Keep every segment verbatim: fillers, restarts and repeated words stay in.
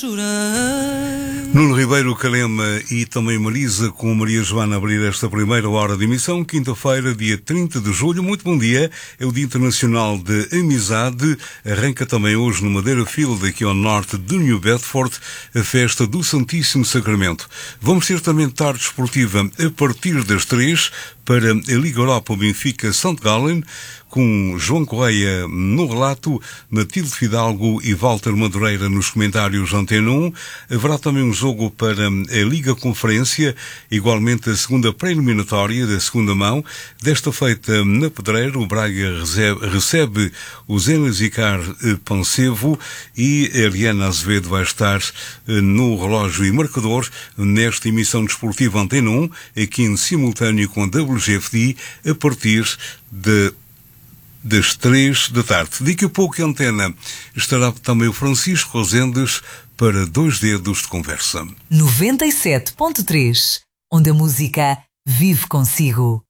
Nuno Ribeiro, Calema e também Marisa com Maria Joana a abrir esta primeira hora de emissão, quinta-feira, dia trinta de julho. Muito bom dia, é o Dia Internacional de Amizade. Arranca também hoje no Madeira Field, aqui ao norte de New Bedford, a festa do Santíssimo Sacramento. Vamos ter também tarde esportiva a partir das três para a Liga Europa Benfica Santo Gallen, com João Correia no relato, Matilde Fidalgo e Walter Madureira nos comentários Antena um. Haverá também um jogo para a Liga Conferência, igualmente a segunda pré-eliminatória da segunda mão. Desta feita na Pedreira, o Braga recebe, recebe o Zenzicar Pansevo e a Ariana Azevedo vai estar no relógio e marcador nesta emissão desportiva Antena um, aqui em simultâneo com a W G F D, a partir de das três da tarde. Daqui a pouco a antena estará também o Francisco Rosendes para dois dedos de conversa. noventa e sete ponto três, onde a música vive consigo.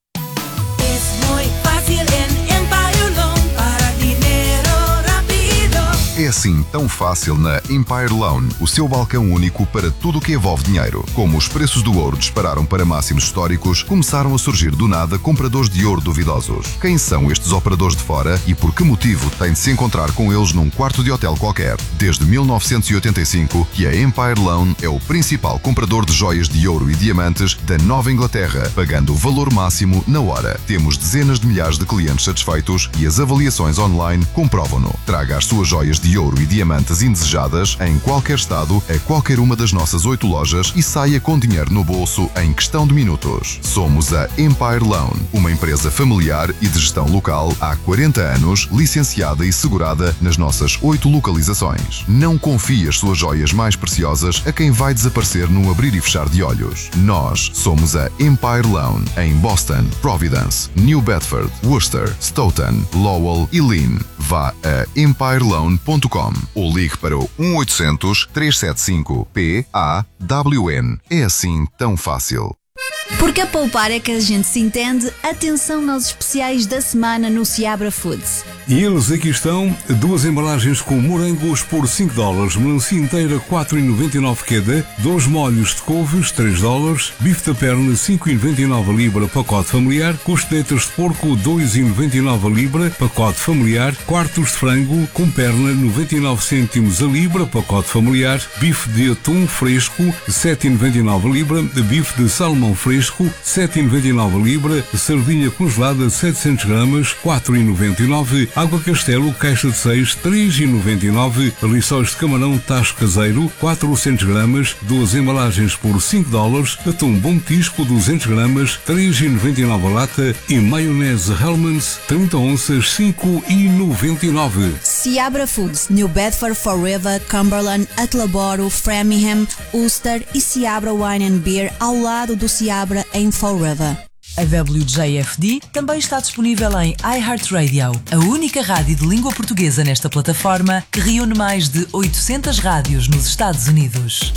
É assim tão fácil na Empire Loan, o seu balcão único para tudo o que envolve dinheiro. Como os preços do ouro dispararam para máximos históricos, começaram a surgir do nada compradores de ouro duvidosos. Quem são estes operadores de fora e por que motivo tem de se encontrar com eles num quarto de hotel qualquer? Desde mil novecentos e oitenta e cinco que a Empire Loan é o principal comprador de joias de ouro e diamantes da Nova Inglaterra, pagando o valor máximo na hora. Temos dezenas de milhares de clientes satisfeitos e as avaliações online comprovam-no. Traga as suas joias de ouro e diamantes indesejadas em qualquer estado, a qualquer uma das nossas oito lojas e saia com dinheiro no bolso em questão de minutos. Somos a Empire Loan, uma empresa familiar e de gestão local há quarenta anos, licenciada e segurada nas nossas oito localizações. Não confie as suas joias mais preciosas a quem vai desaparecer num abrir e fechar de olhos. Nós somos a Empire Loan em Boston, Providence, New Bedford, Worcester, Stoughton, Lowell e Lynn. Vá a empire loan ponto com ou ligue para o um oitocentos, trezentos e setenta e cinco, P A W N. É assim tão fácil. Porque a poupar é que a gente se entende, atenção aos especiais da semana no Seabra Foods. E eles aqui estão, duas embalagens com morangos por cinco dólares, melancia inteira quatro e noventa e nove cada, dois molhos de couves três dólares, bife da perna cinco e noventa e nove a libra, pacote familiar, costeletas de porco dois e noventa e nove a libra, pacote familiar, quartos de frango com perna noventa e nove cêntimos a libra, pacote familiar, bife de atum fresco sete e noventa e nove a libra, bife de salmão fresco sete e noventa e nove a libra, sardinha congelada setecentos gramas quatro e noventa e nove, água Castelo caixa de seis três e noventa e nove, lições de camarão tacho caseiro quatrocentos gramas, duas embalagens por cinco dólares, atum bom petisco duzentos gramas três e noventa e nove a lata e maionese Hellmann's trinta onças cinco e noventa e nove. Seabra Foods, New Bedford, Fall River, Cumberland, Attleboro, Framingham, Ulster e Seabra Wine and Beer ao lado do Seabra em Fall River. A W J F D também está disponível em iHeartRadio, a única rádio de língua portuguesa nesta plataforma que reúne mais de oitocentas rádios nos Estados Unidos.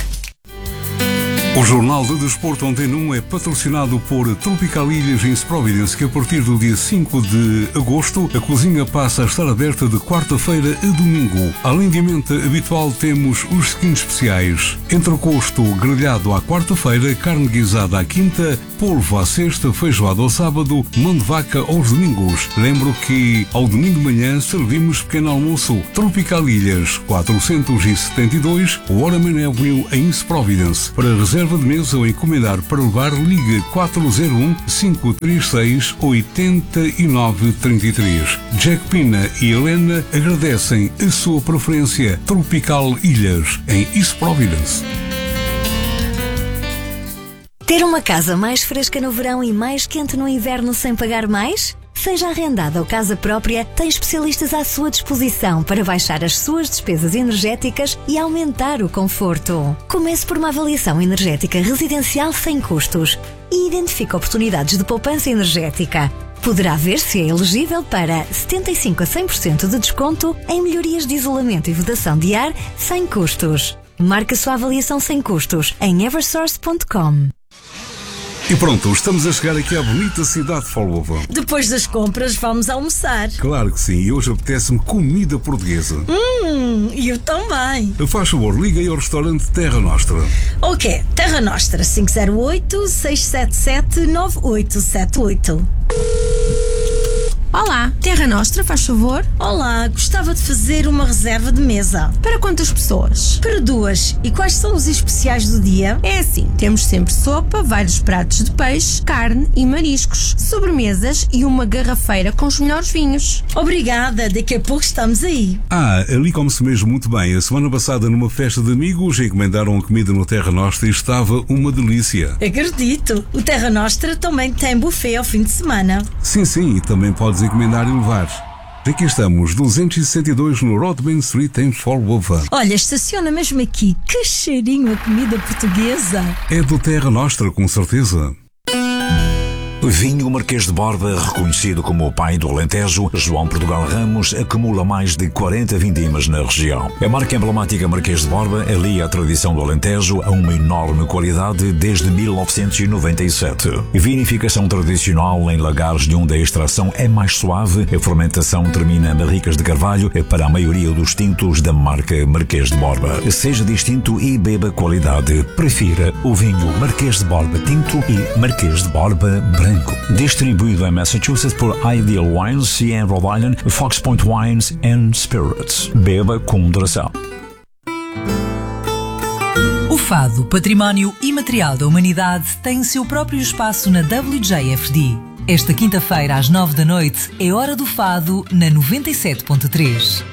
O Jornal de Desporto Antena um é patrocinado por Tropical Ilhas em Providence, que a partir do dia cinco de agosto a cozinha passa a estar aberta de quarta-feira a domingo. Além de ambiente habitual, temos os seguintes especiais: entrecosto grelhado à quarta-feira, carne guisada à quinta, polvo à sexta, feijoada ao sábado, mão de vaca aos domingos. Lembro que ao domingo de manhã servimos pequeno almoço. Tropical Ilhas quatrocentos e setenta e dois, Waterman Avenue em Providence. Para reserva de mesa ou encomendar para levar, ligue quatro zero um, cinco três seis, oito nove três três. Jack Pina e Helena agradecem a sua preferência. Tropical Ilhas em East Providence. Ter uma casa mais fresca no verão e mais quente no inverno sem pagar mais? Seja arrendada ou casa própria, tem especialistas à sua disposição para baixar as suas despesas energéticas e aumentar o conforto. Comece por uma avaliação energética residencial sem custos e identifique oportunidades de poupança energética. Poderá ver se é elegível para setenta e cinco a cem por cento de desconto em melhorias de isolamento e vedação de ar sem custos. Marque a sua avaliação sem custos em eversource ponto com. E pronto, estamos a chegar aqui à bonita cidade de Fall River. Depois das compras, vamos almoçar. Claro que sim, e hoje apetece-me comida portuguesa. Hum, e eu também. Faz favor, liga aí ao restaurante Terra Nostra. Ok, Terra Nostra, cinco zero oito, seis sete sete, nove oito sete oito. Olá, Terra Nostra, faz favor? Olá, gostava de fazer uma reserva de mesa. Para quantas pessoas? Para duas. E quais são os especiais do dia? É assim, temos sempre sopa, vários pratos de peixe, carne e mariscos, sobremesas e uma garrafeira com os melhores vinhos. Obrigada, daqui a pouco estamos aí. Ah, ali come-se mesmo muito bem. A semana passada, numa festa de amigos, encomendaram a comida no Terra Nostra e estava uma delícia. Acredito. O Terra Nostra também tem buffet ao fim de semana. Sim, sim, e também podes encomendar e levar. Aqui estamos, duzentos e sessenta e dois no Rodman Street em Fall River. Olha, estaciona mesmo aqui. Que cheirinho a comida portuguesa. É do Terra Nostra, com certeza. Vinho Marquês de Borba, reconhecido como o pai do Alentejo, João Portugal Ramos acumula mais de quarenta vindimas na região. A marca emblemática Marquês de Borba alia a tradição do Alentejo a uma enorme qualidade desde mil novecentos e noventa e sete. Vinificação tradicional em lagares de onde a extração é mais suave, a fermentação termina em barricas de carvalho para a maioria dos tintos da marca Marquês de Borba. Seja distinto e beba qualidade. Prefira o vinho Marquês de Borba Tinto e Marquês de Borba Branco. Distribuído em Massachusetts por Ideal Wines, C N Rhode Island, Fox Point Wines and Spirits. Beba com moderação. O fado, património imaterial da humanidade, tem o seu próprio espaço na W J F D. Esta quinta-feira, às nove da noite, é hora do fado na noventa e sete ponto três.